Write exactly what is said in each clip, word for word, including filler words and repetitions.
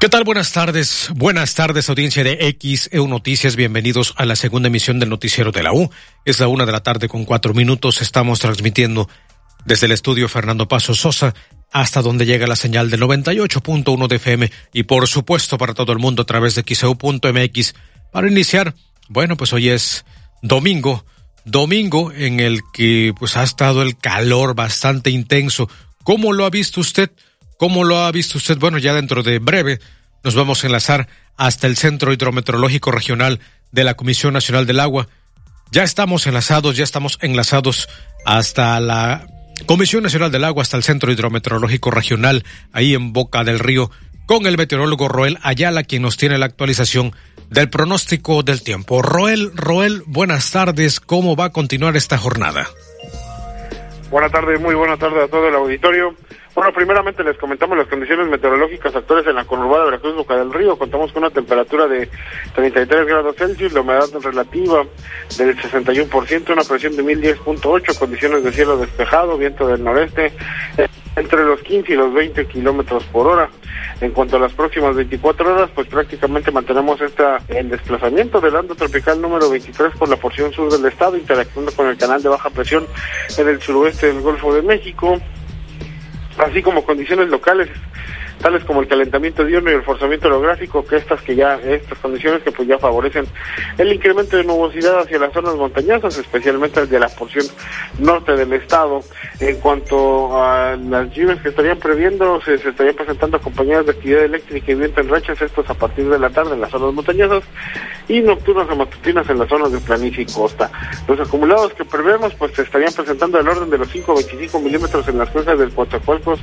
¿Qué tal? Buenas tardes. Buenas tardes, audiencia de X E U Noticias. Bienvenidos a la segunda emisión del noticiero de la U. Es la una de la tarde con cuatro minutos. Estamos transmitiendo desde el estudio Fernando Paso Sosa hasta donde llega la señal del noventa y ocho punto uno de F M y por supuesto para todo el mundo a través de X E U punto M X. Para iniciar, bueno, pues hoy es domingo, domingo en el que pues ha estado el calor bastante intenso. ¿Cómo lo ha visto usted? ¿Cómo lo ha visto usted? Bueno, ya dentro de breve nos vamos a enlazar hasta el Centro Hidrometeorológico Regional de la Comisión Nacional del Agua. Ya estamos enlazados, ya estamos enlazados hasta la Comisión Nacional del Agua, hasta el Centro Hidrometeorológico Regional, ahí en Boca del Río, con el meteorólogo Roel Ayala, quien nos tiene la actualización del pronóstico del tiempo. Roel, Roel, buenas tardes. ¿Cómo va a continuar esta jornada? Buenas tardes, muy buenas tardes a todo el auditorio. Bueno, primeramente les comentamos las condiciones meteorológicas actuales en la conurbada de Veracruz, Boca del Río. Contamos con una temperatura de treinta y tres grados Celsius, la humedad relativa del sesenta y uno por ciento, una presión de mil diez punto ocho, condiciones de cielo despejado, viento del noreste entre los quince y los veinte kilómetros por hora. En cuanto a las próximas veinticuatro horas, pues prácticamente mantenemos esta el desplazamiento del ando tropical número veintitrés por la porción sur del estado, interactuando con el canal de baja presión en el suroeste del Golfo de México, así como condiciones locales tales como el calentamiento diurno y el forzamiento orográfico, que estas que ya estas condiciones que pues ya favorecen el incremento de nubosidad hacia las zonas montañosas, especialmente de la porción norte del estado. En cuanto a las lluvias que estarían previendo, se, se estarían presentando acompañadas de actividad eléctrica y viento en rachas, estos a partir de la tarde en las zonas montañosas, y nocturnas o matutinas en las zonas de planicie y costa. Los acumulados que prevemos pues se estarían presentando del orden de los cinco a veinticinco milímetros en las cuencas del Coatzacoalcos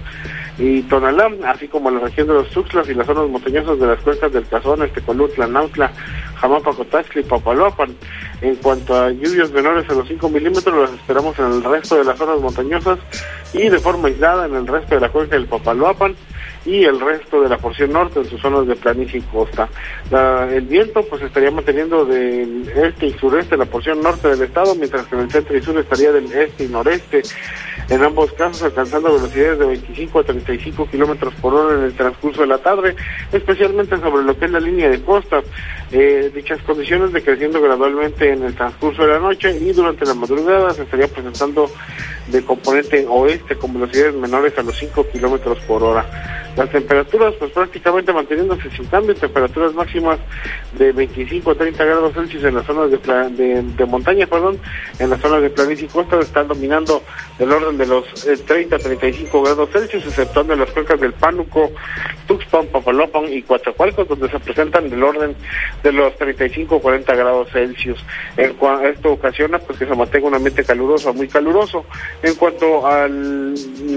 y Tonalá, así como en la región de los Tuxtlas y las zonas montañosas de las cuencas del Cazón, Tecolutla, Nautla, Jamapa, Cotaxtla y Papaloapan. En cuanto a lluvias menores a los cinco milímetros, las esperamos en el resto de las zonas montañosas y de forma aislada en el resto de la cuenca del Papaloapan y el resto de la porción norte en sus zonas de planicie y costa. La, el viento pues estaría manteniendo del este y sureste la porción norte del estado, mientras que en el centro y sur estaría del este y noreste, en ambos casos alcanzando velocidades de veinticinco a treinta y cinco kilómetros por hora en el transcurso de la tarde, especialmente sobre lo que es la línea de costa. Eh, dichas condiciones decreciendo gradualmente en el transcurso de la noche, y durante la madrugada se estaría presentando de componente oeste con velocidades menores a los cinco kilómetros por hora. Las temperaturas pues prácticamente manteniéndose sin cambio, temperaturas máximas de veinticinco a treinta grados Celsius en las zonas de, de, de montaña, perdón, en las zonas de planicie y costa están dominando del orden de los eh, treinta a treinta y cinco grados Celsius, exceptuando en las cuencas del Pánuco, Tuxpan, Papaloapan y Coatzacoalcos, donde se presentan del orden de los treinta y cinco a cuarenta grados Celsius. En cua- esto ocasiona pues que se mantenga un ambiente caluroso a muy caluroso. En cuanto al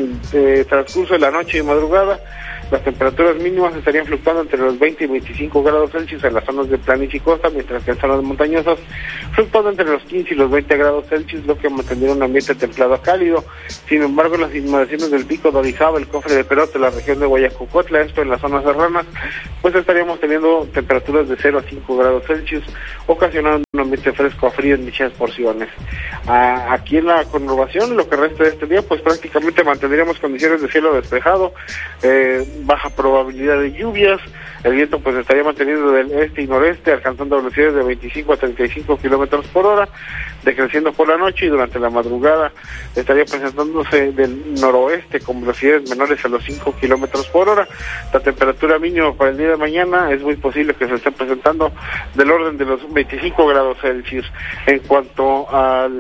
eh, transcurso de la noche y madrugada, las temperaturas mínimas estarían fluctuando entre los veinte y veinticinco grados Celsius en las zonas de planicie y costa, mientras que en zonas montañosas fluctuando entre los quince y los veinte grados Celsius, lo que mantendría un ambiente templado a cálido. Sin embargo, las inmediaciones del Pico de Orizaba, el Cofre de Perote, la región de Guayacocotla, esto en las zonas serranas, pues estaríamos teniendo temperaturas de cero a cinco grados Celsius, ocasionando un ambiente fresco a frío en dichas porciones. Ah, aquí en la conurbación, lo que resta de este día, pues prácticamente mantendríamos condiciones de cielo despejado, eh, baja probabilidad de lluvias. El viento pues estaría manteniendo del este y noreste, alcanzando velocidades de veinticinco a treinta y cinco kilómetros por hora, decreciendo por la noche, y durante la madrugada estaría presentándose del noroeste con velocidades menores a los cinco kilómetros por hora. La temperatura mínima para el día de mañana es muy posible que se esté presentando del orden de los veinticinco grados Celsius. En cuanto al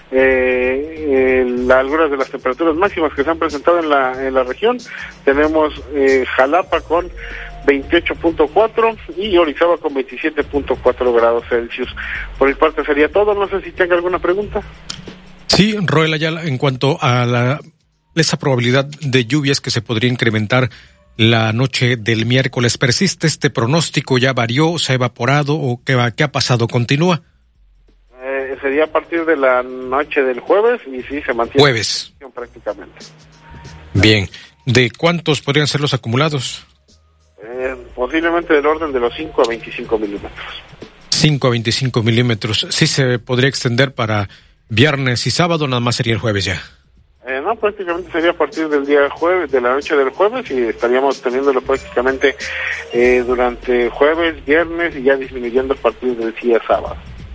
Eh, eh, algunas de las temperaturas máximas que se han presentado en la en la región, tenemos eh, Jalapa con veintiocho punto cuatro y Orizaba con veintisiete punto cuatro grados Celsius. Por mi parte sería todo, no sé si tenga alguna pregunta. Sí, Roel Ayala, en cuanto a la esa probabilidad de lluvias que se podría incrementar la noche del miércoles, ¿persiste este pronóstico? ¿Ya varió, se ha evaporado o qué va, qué ha pasado? ¿Continúa? Sería a partir de la noche del jueves, y sí, se mantiene jueves prácticamente. Bien, ¿de cuántos podrían ser los acumulados? Eh, posiblemente del orden de los cinco a veinticinco milímetros. cinco a veinticinco milímetros, ¿sí se podría extender para viernes y sábado, nada más sería el jueves ya? Eh, no, prácticamente sería a partir del día jueves, de la noche del jueves, y estaríamos teniéndolo prácticamente eh, durante jueves, viernes y ya disminuyendo a partir del día sábado.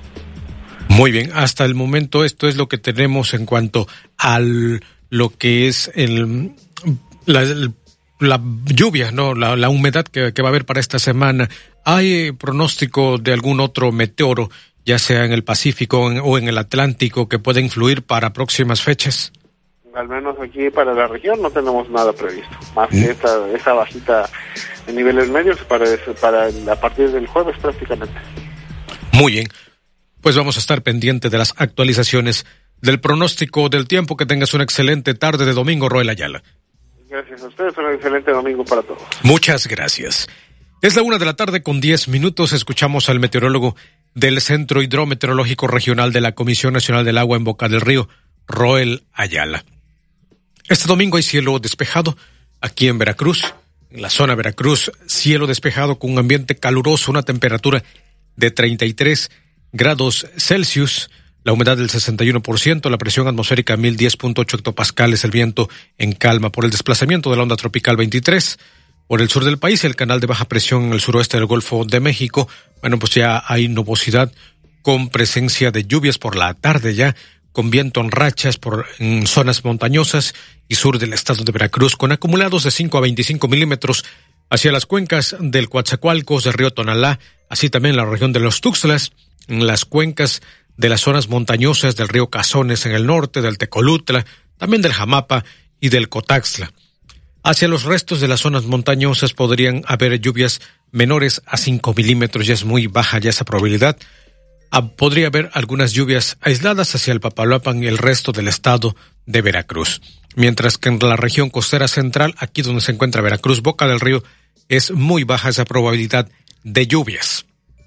Muy bien, hasta el momento esto es lo que tenemos en cuanto a lo que es el, la, el, la lluvia, no, la, la humedad que, que va a haber para esta semana. ¿Hay pronóstico de algún otro meteoro, ya sea en el Pacífico o en, o en el Atlántico, que pueda influir para próximas fechas? Al menos aquí para la región no tenemos nada previsto, más que esta, esa bajita en niveles medios para, para a partir del jueves prácticamente. Muy bien, pues vamos a estar pendientes de las actualizaciones del pronóstico del tiempo. Que tengas una excelente tarde de domingo, Roel Ayala. Gracias a ustedes, un excelente domingo para todos. Muchas gracias. Es la una de la tarde con diez minutos, escuchamos al meteorólogo del Centro Hidrometeorológico Regional de la Comisión Nacional del Agua en Boca del Río, Roel Ayala. Este domingo hay cielo despejado aquí en Veracruz, en la zona Veracruz, cielo despejado con un ambiente caluroso, una temperatura de treinta y tres grados Celsius, la humedad del sesenta y uno por ciento, la presión atmosférica mil diez punto ocho hectopascales, el viento en calma por el desplazamiento de la onda tropical veintitrés. Por el sur del país, el canal de baja presión en el suroeste del Golfo de México, bueno, pues ya hay nubosidad con presencia de lluvias por la tarde ya, con viento en rachas por en zonas montañosas y sur del estado de Veracruz, con acumulados de cinco a veinticinco milímetros hacia las cuencas del Coatzacoalcos, del río Tonalá, así también la región de los Tuxtlas, en las cuencas de las zonas montañosas del río Cazones en el norte, del Tecolutla, también del Jamapa y del Cotaxtla. Hacia los restos de las zonas montañosas podrían haber lluvias menores a cinco milímetros, ya es muy baja ya esa probabilidad. Ah, podría haber algunas lluvias aisladas hacia el Papaloapan y el resto del estado de Veracruz. Mientras que en la región costera central, aquí donde se encuentra Veracruz, Boca del Río, es muy baja esa probabilidad de lluvias.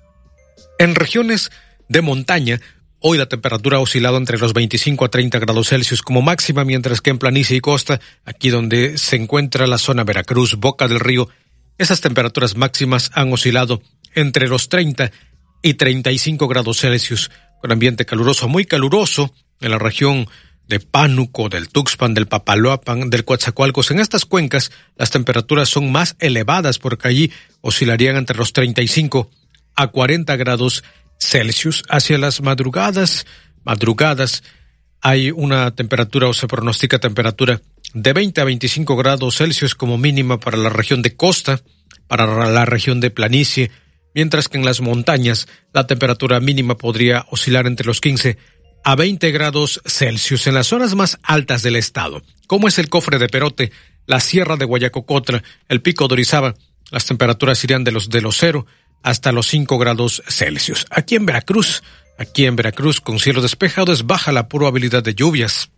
En regiones de montaña, hoy la temperatura ha oscilado entre los veinticinco a treinta grados Celsius como máxima, mientras que en planicie y costa, aquí donde se encuentra la zona Veracruz, Boca del Río, esas temperaturas máximas han oscilado entre los treinta y treinta y cinco grados Celsius, con ambiente caluroso, muy caluroso, en la región de Pánuco, del Tuxpan, del Papaloapan, del Coatzacoalcos. En estas cuencas, las temperaturas son más elevadas, porque allí oscilarían entre los treinta y cinco a cuarenta grados Celsius. Hacia las madrugadas, madrugadas, hay una temperatura, o se pronostica temperatura de veinte a veinticinco grados Celsius como mínima para la región de costa, para la región de planicie, mientras que en las montañas la temperatura mínima podría oscilar entre los quince a veinte grados Celsius. En las zonas más altas del estado, como es el Cofre de Perote, la Sierra de Guayacocotla, el Pico de Orizaba, las temperaturas irían de los de los cero hasta los cinco grados Celsius. Aquí en Veracruz, aquí en Veracruz con cielo despejado es baja la probabilidad de lluvias.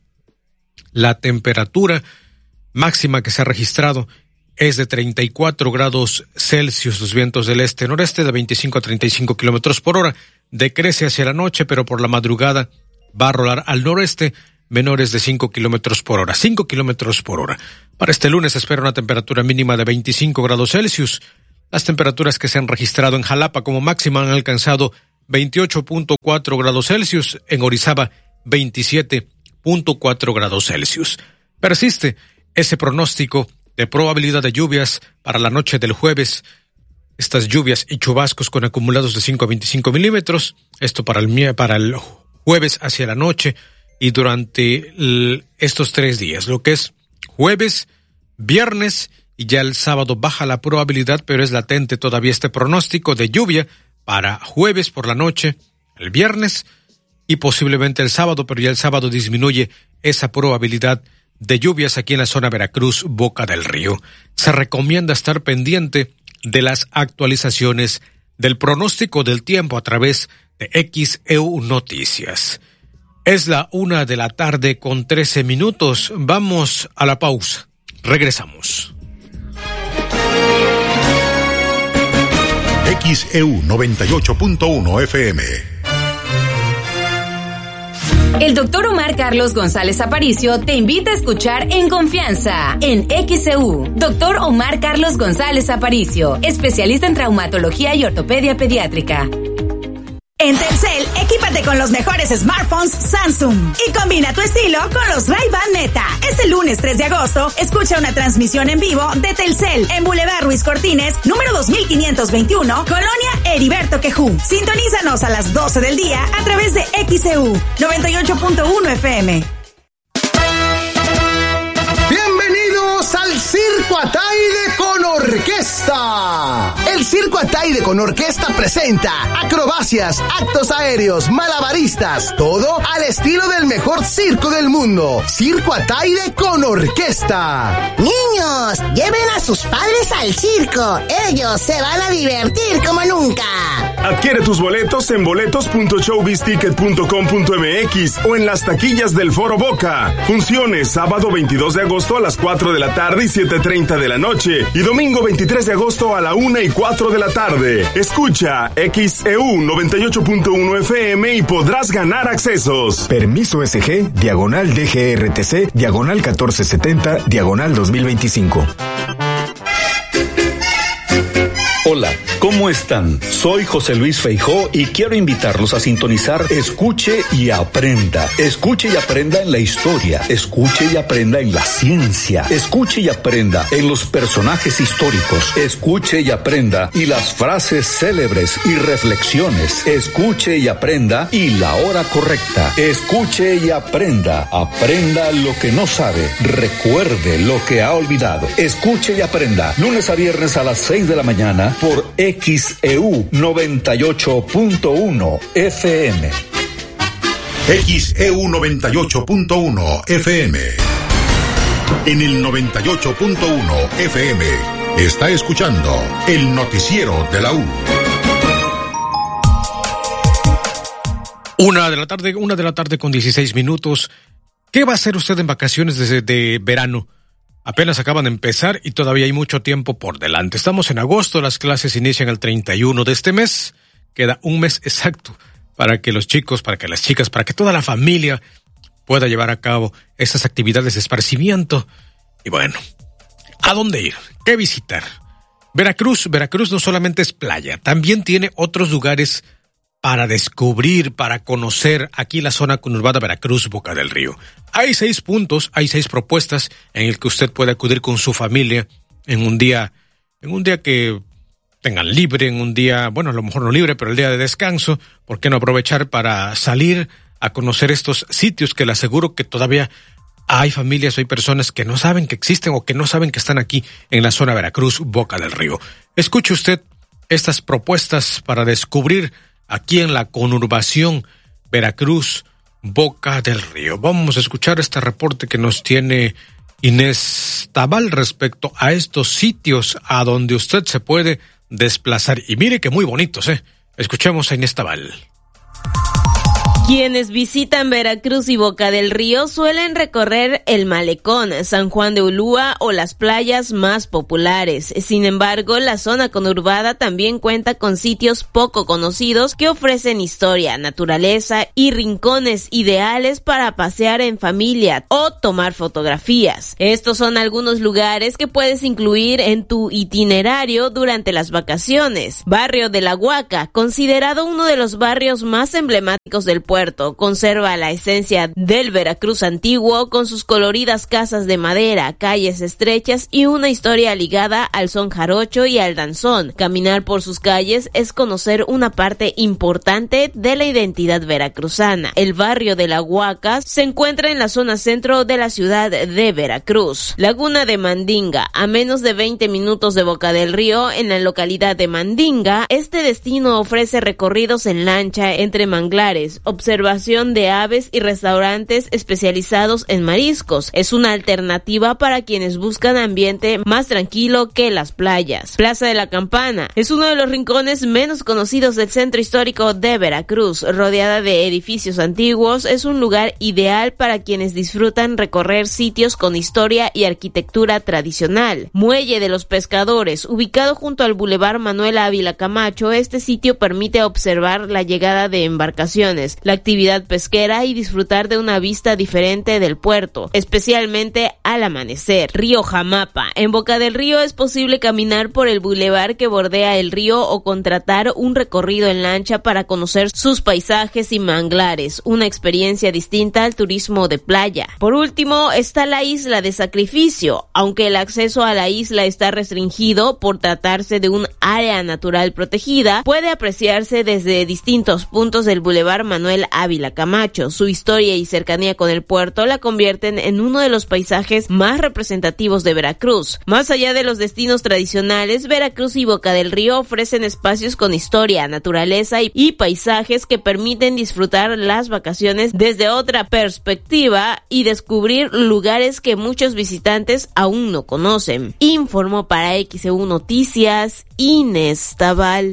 La temperatura máxima que se ha registrado es de treinta y cuatro grados Celsius, los vientos del este-noreste de veinticinco a treinta y cinco kilómetros por hora, decrece hacia la noche, pero por la madrugada va a rolar al noreste, menores de cinco kilómetros por hora, cinco kilómetros por hora. Para este lunes se espera una temperatura mínima de veinticinco grados Celsius. Las temperaturas que se han registrado en Jalapa como máxima han alcanzado veintiocho punto cuatro grados Celsius, en Orizaba veintisiete punto cuatro grados Celsius. Persiste ese pronóstico de probabilidad de lluvias para la noche del jueves. Estas lluvias y chubascos con acumulados de cinco a veinticinco milímetros, esto para el, para el jueves hacia la noche y durante el, estos tres días, lo que es jueves, viernes y ya el sábado baja la probabilidad, pero es latente todavía este pronóstico de lluvia para jueves por la noche, el viernes y posiblemente el sábado, pero ya el sábado disminuye esa probabilidad de lluvias aquí en la zona Veracruz, Boca del Río. Se recomienda estar pendiente de las actualizaciones del pronóstico del tiempo a través de X E U Noticias. Es la una de la tarde con trece minutos. Vamos a la pausa. Regresamos. X E U noventa y ocho punto uno F M. El doctor Omar Carlos González Aparicio te invita a escuchar En Confianza, en X E U. Doctor Omar Carlos González Aparicio, especialista en traumatología y ortopedia pediátrica. En Telcel, equípate con con los mejores smartphones Samsung y combina tu estilo con los Ray-Ban Meta. Este lunes tres de agosto, escucha una transmisión en vivo de Telcel en Boulevard Ruiz Cortines, número dos mil quinientos veintiuno, Colonia Heriberto Quejú. Sintonízanos a las doce del día a través de X E U noventa y ocho punto uno F M. Bienvenidos al Circo Ataide con Orquesta. El Circo Ataide con Orquesta presenta acrobacias, actos aéreos, malabaristas, todo al estilo del mejor circo del mundo. Circo Ataide con Orquesta. Niños, lleven a sus padres al circo. Ellos se van a divertir como nunca. Adquiere tus boletos en boletos punto showbizticket punto com punto m x o en las taquillas del Foro Boca. Funciones sábado veintidós de agosto a las cuatro de la tarde y siete treinta de la noche y domingo veintitrés de agosto a la una y cuatro de la tarde. Escucha X E U noventa y ocho punto uno F M y podrás ganar accesos. Permiso S G, diagonal D G R T C, diagonal catorce setenta, diagonal dos mil veinticinco. Hola, ¿cómo están? Soy José Luis Feijó y quiero invitarlos a sintonizar Escuche y Aprenda. Escuche y aprenda en la historia, escuche y aprenda en la ciencia, escuche y aprenda en los personajes históricos, escuche y aprenda y las frases célebres y reflexiones, escuche y aprenda y la hora correcta, escuche y aprenda, aprenda lo que no sabe, recuerde lo que ha olvidado, escuche y aprenda, lunes a viernes a las seis de la mañana por X E U noventa y ocho punto uno F M. X E U noventa y ocho punto uno F M. En el noventa y ocho punto uno F M está escuchando el noticiero de la U. Una de la tarde, una de la tarde con dieciséis minutos. ¿Qué va a hacer usted en vacaciones de, de verano? Apenas acaban de empezar y todavía hay mucho tiempo por delante. Estamos en agosto, las clases inician el treinta y uno de este mes. Queda un mes exacto para que los chicos, para que las chicas, para que toda la familia pueda llevar a cabo estas actividades de esparcimiento. Y bueno, ¿a dónde ir? ¿Qué visitar? Veracruz, Veracruz no solamente es playa, también tiene otros lugares para descubrir, para conocer aquí la zona conurbada Veracruz, Boca del Río. Hay seis puntos, hay seis propuestas en el que usted puede acudir con su familia en un día, en un día que tengan libre, en un día, bueno, a lo mejor no libre, pero el día de descanso. ¿Por qué no aprovechar para salir a conocer estos sitios que le aseguro que todavía hay familias o hay personas que no saben que existen o que no saben que están aquí en la zona Veracruz, Boca del Río? Escuche usted estas propuestas para descubrir aquí en la conurbación Veracruz, Boca del Río. Vamos a escuchar este reporte que nos tiene Inés Tabal respecto a estos sitios a donde usted se puede desplazar. Y mire que muy bonitos, ¿eh? Escuchemos a Inés Tabal. Quienes visitan Veracruz y Boca del Río suelen recorrer el Malecón, San Juan de Ulúa o las playas más populares. Sin embargo, la zona conurbada también cuenta con sitios poco conocidos que ofrecen historia, naturaleza y rincones ideales para pasear en familia o tomar fotografías. Estos son algunos lugares que puedes incluir en tu itinerario durante las vacaciones. Barrio de la Huaca, considerado uno de los barrios más emblemáticos del puerto, conserva la esencia del Veracruz antiguo con sus coloridas casas de madera, calles estrechas y una historia ligada al son jarocho y al danzón. Caminar por sus calles es conocer una parte importante de la identidad veracruzana. El barrio de la Huaca se encuentra en la zona centro de la ciudad de Veracruz. Laguna de Mandinga, a menos de veinte minutos de Boca del Río, en la localidad de Mandinga, este destino ofrece recorridos en lancha entre manglares, observación de aves y restaurantes especializados en mariscos. Es una alternativa para quienes buscan ambiente más tranquilo que las playas. Plaza de la Campana es uno de los rincones menos conocidos del centro histórico de Veracruz. Rodeada de edificios antiguos, es un lugar ideal para quienes disfrutan recorrer sitios con historia y arquitectura tradicional. Muelle de los Pescadores, ubicado junto al Boulevard Manuel Ávila Camacho, este sitio permite observar la llegada de embarcaciones, la actividad pesquera y disfrutar de una vista diferente del puerto, especialmente al amanecer. Río Jamapa. En Boca del Río es posible caminar por el bulevar que bordea el río o contratar un recorrido en lancha para conocer sus paisajes y manglares, una experiencia distinta al turismo de playa. Por último, está la isla de Sacrificio. Aunque el acceso a la isla está restringido por tratarse de un área natural protegida, puede apreciarse desde distintos puntos del bulevar Manuel Ávila Camacho. Su historia y cercanía con el puerto la convierten en uno de los paisajes más representativos de Veracruz. Más allá de los destinos tradicionales, Veracruz y Boca del Río ofrecen espacios con historia, naturaleza y, y paisajes que permiten disfrutar las vacaciones desde otra perspectiva y descubrir lugares que muchos visitantes aún no conocen. Informó para X E U Noticias Inés Tabal.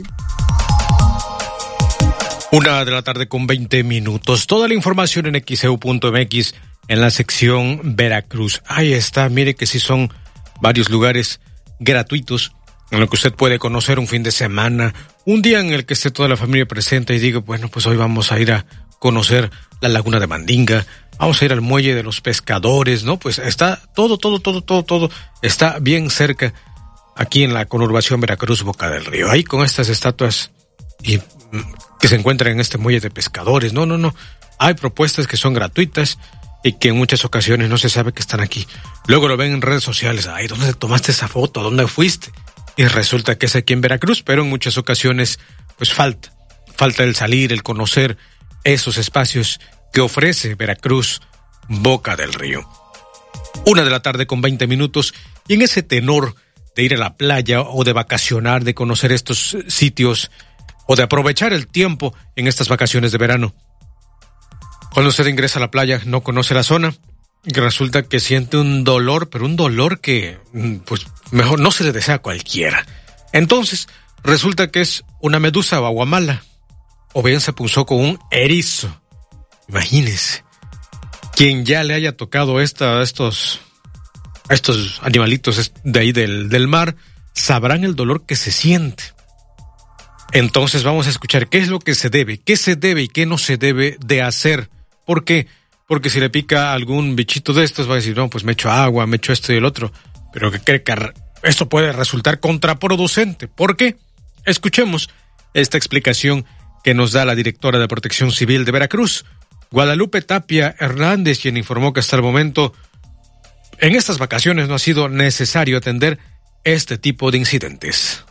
Una de la tarde con veinte minutos. Toda la información en X E U punto M X en la sección Veracruz. Ahí está, mire que sí son varios lugares gratuitos en lo que usted puede conocer un fin de semana, un día en el que esté toda la familia presente y diga, bueno, pues hoy vamos a ir a conocer la laguna de Mandinga, vamos a ir al muelle de los pescadores, ¿no? Pues está todo, todo, todo, todo, todo está bien cerca aquí en la conurbación Veracruz, Boca del Río. Ahí con estas estatuas y que se encuentran en este muelle de pescadores. No, no, no. Hay propuestas que son gratuitas y que en muchas ocasiones no se sabe que están aquí. Luego lo ven en redes sociales. Ay, ¿dónde tomaste esa foto? ¿Dónde fuiste? Y resulta que es aquí en Veracruz, pero en muchas ocasiones pues falta. Falta el salir, el conocer esos espacios que ofrece Veracruz, Boca del Río. Una de la tarde con veinte minutos y en ese tenor de ir a la playa o de vacacionar, de conocer estos sitios o de aprovechar el tiempo en estas vacaciones de verano. Cuando usted ingresa a la playa, no conoce la zona, y resulta que siente un dolor, pero un dolor que, pues, mejor no se le desea a cualquiera. Entonces, resulta que es una medusa o aguamala, o bien se punzó con un erizo. Imagínese, quien ya le haya tocado esta, estos, estos animalitos de ahí del, del mar, sabrán el dolor que se siente. Entonces vamos a escuchar qué es lo que se debe, qué se debe y qué no se debe de hacer. ¿Por qué? Porque si le pica algún bichito de estos va a decir, no, pues me echo agua, me echo esto y el otro. Pero que cree que esto puede resultar contraproducente. ¿Por qué? Escuchemos esta explicación que nos da la directora de Protección Civil de Veracruz, Guadalupe Tapia Hernández, quien informó que hasta el momento en estas vacaciones no ha sido necesario atender este tipo de incidentes.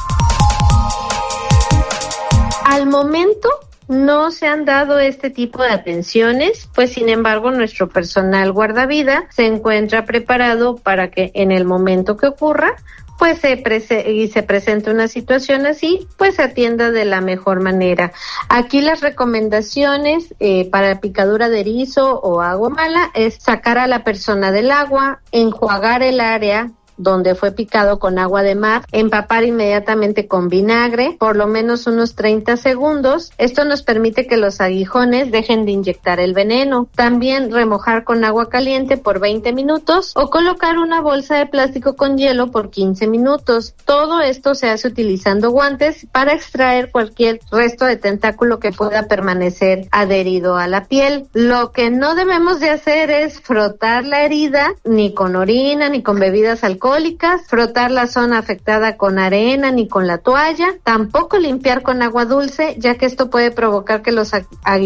Al momento no se han dado este tipo de atenciones, pues sin embargo nuestro personal guardavida se encuentra preparado para que en el momento que ocurra, pues se prese- y se presente una situación así, pues se atienda de la mejor manera. Aquí las recomendaciones eh, para picadura de erizo o aguamala es sacar a la persona del agua, enjuagar el área donde fue picado con agua de mar, empapar inmediatamente con vinagre, por lo menos unos treinta segundos. Esto nos permite que los aguijones dejen de inyectar el veneno. También remojar con agua caliente por veinte minutos o colocar una bolsa de plástico con hielo por quince minutos. Todo esto se hace utilizando guantes para extraer cualquier resto de tentáculo que pueda permanecer adherido a la piel. Lo que no debemos de hacer es frotar la herida ni con orina ni con bebidas alcohólicas, frotar la zona afectada con arena ni con la toalla, tampoco limpiar con agua dulce, ya que esto puede provocar que los aguijones